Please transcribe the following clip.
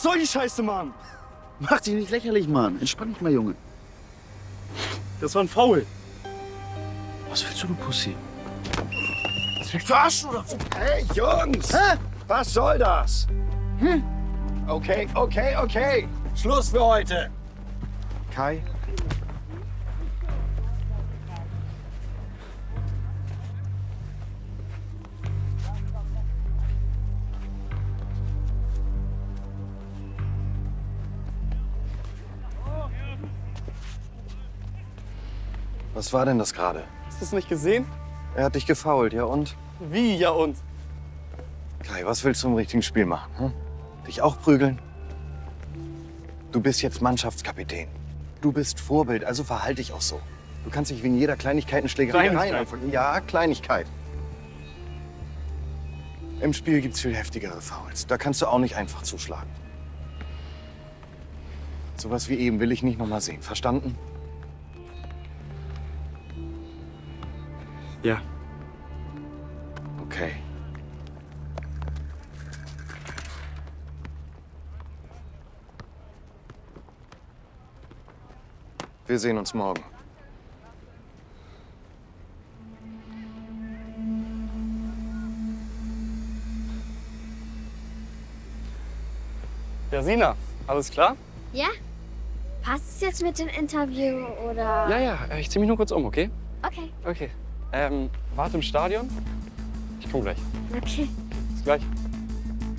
Was soll die Scheiße, Mann? Mach dich nicht lächerlich, Mann. Entspann dich mal, Junge. Das war ein Foul. Was willst du, du Pussy? Willst du mich verarschen oder so? Hey, Jungs! Hä? Was soll das? Okay, okay, okay. Schluss für heute. Kai? Was war denn das gerade? Hast du es nicht gesehen? Er hat dich gefoult, ja und? Wie, ja und? Kai, was willst du im richtigen Spiel machen? Hm? Dich auch prügeln? Du bist jetzt Mannschaftskapitän. Du bist Vorbild, also verhalte dich auch so. Du kannst dich wegen jeder Kleinigkeit in Schlägerei Kleinigkeit? reinfangen. Ja, Kleinigkeit. Im Spiel gibt's viel heftigere Fouls. Da kannst du auch nicht einfach zuschlagen. Sowas wie eben will ich nicht noch mal sehen. Verstanden? Ja. Okay. Wir sehen uns morgen. Ja, Sina, alles klar? Ja? Passt es jetzt mit dem Interview oder? Ja, ich zieh mich nur kurz um, okay? Okay. Okay. Warte im Stadion. Ich komm gleich. Okay. Bis gleich.